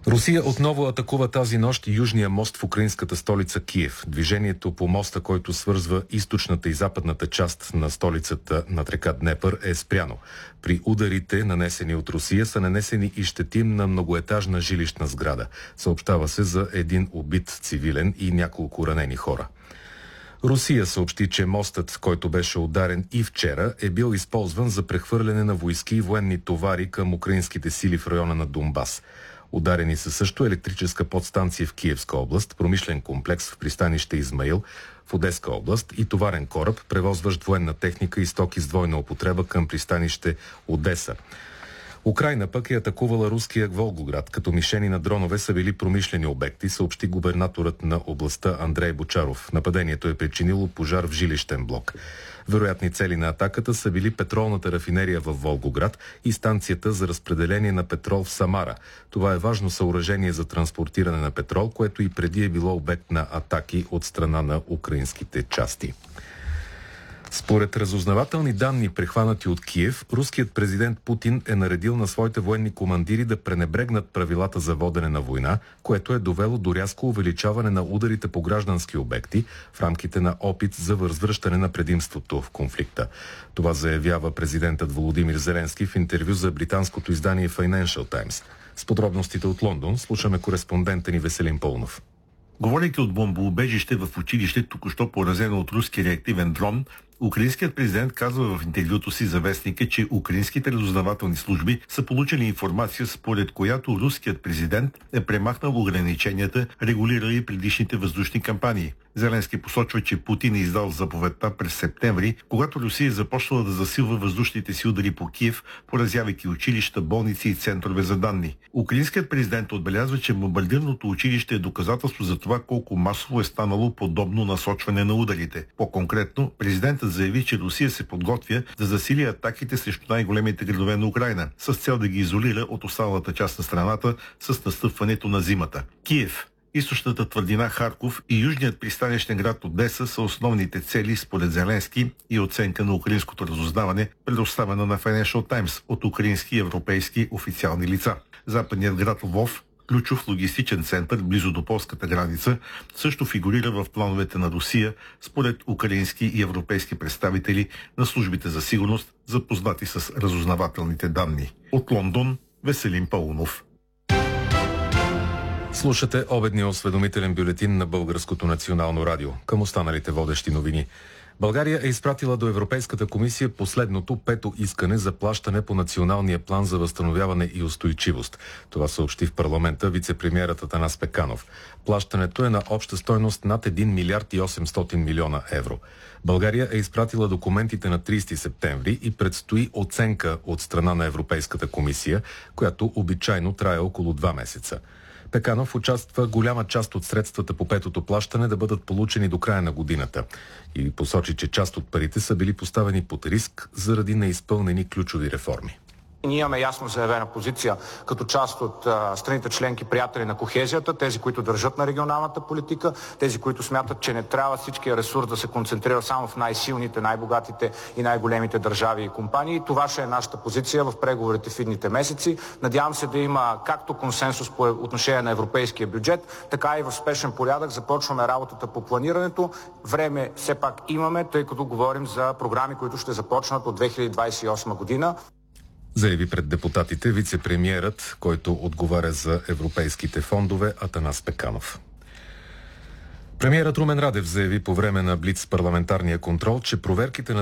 Русия отново атакува тази нощ южния мост в украинската столица Киев. Движението по моста, който свързва източната и западната част на столицата над река Днепър, е спряно. При ударите, нанесени от Русия, са нанесени и щети на многоетажна жилищна сграда. Съобщава се за един убит цивилен и няколко ранени хора. Русия съобщи, че мостът, който беше ударен и вчера, е бил използван за прехвърляне на войски и военни товари към украинските сили в района на Донбас. Ударени са също електрическа подстанция в Киевска област, промишлен комплекс в пристанище Измаил в Одеска област и товарен кораб, превозващ военна техника и стоки с двойна употреба към пристанище Одеса. Украйна пък е атакувала руския Волгоград, като мишени на дронове са били промишлени обекти, съобщи губернаторът на областта Андрей Бочаров. Нападението е причинило пожар в жилищен блок. Вероятни цели на атаката са били петролната рафинерия в Волгоград и станцията за разпределение на петрол в Самара. Това е важно съоръжение за транспортиране на петрол, което и преди е било обект на атаки от страна на украинските части. Според разузнавателни данни, прехванати от Киев, руският президент Путин е наредил на своите военни командири да пренебрегнат правилата за водене на война, което е довело до рязко увеличаване на ударите по граждански обекти в рамките на опит за възвръщане на предимството в конфликта. Това заявява президентът Володимир Зеленски в интервю за британското издание Financial Times. С подробностите от Лондон слушаме кореспондента ни Веселин Пълнов. Говорейки от бомбоубежище в училище, току-що поразено от руски реактивен дрон, украинският президент казва в интервюто си за вестника, че украинските разузнавателни служби са получили информация, според която руският президент е премахнал ограниченията, регулирали предишните въздушни кампании. Зеленски посочва, че Путин е издал заповедта през септември, когато Русия е започнала да засилва въздушните си удари по Киев, поразявайки училища, болници и центрове за данни. Украинският президент отбелязва, че бомбардираното училище е доказателство за това колко масово е станало подобно насочване на ударите. По-конкретно, президентът заяви, че Русия се подготвя да засили атаките срещу най-големите градове на Украйна, с цел да ги изолира от останалата част на страната с настъпването на зимата. Киев, източната твърдина Харков и южният пристанищен град Одеса са основните цели според Зеленски и оценка на украинското разузнаване, предоставена на Financial Times от украински и европейски официални лица. Западният град Лвов, ключов логистичен център близо до полската граница, също фигурира в плановете на Русия, според украински и европейски представители на службите за сигурност, запознати с разузнавателните данни. От Лондон, Веселин Паунов. Слушате обедния осведомителен бюлетин на Българското национално радио. Към останалите водещи новини. България е изпратила до Европейската комисия последното пето искане за плащане по Националния план за възстановяване и устойчивост. Това съобщи в парламента вицепремиерът Атанас Пеканов. Плащането е на обща стойност над 1 милиард и 800 милиона евро. България е изпратила документите на 30 септември и предстои оценка от страна на Европейската комисия, която обичайно трае около 2 месеца. Пеканов участва голяма част от средствата по петото плащане да бъдат получени до края на годината и посочи, че част от парите са били поставени под риск заради неизпълнени ключови реформи. Ние имаме ясно заявена позиция като част от страните членки, приятели на кохезията, тези, които държат на регионалната политика, тези, които смятат, че не трябва всичкия ресурс да се концентрира само в най-силните, най-богатите и най-големите държави и компании. Това ще е нашата позиция в преговорите в идните месеци. Надявам се да има както консенсус по отношение на европейския бюджет, така и в спешен порядък започваме работата по планирането. Време все пак имаме, тъй като говорим за програми, които ще започнат от 2028 година. Заяви пред депутатите вицепремиерът, който отговаря за европейските фондове, Атанас Пеканов. Премиерът Румен Радев заяви по време на Блиц парламентарния контрол, че проверките на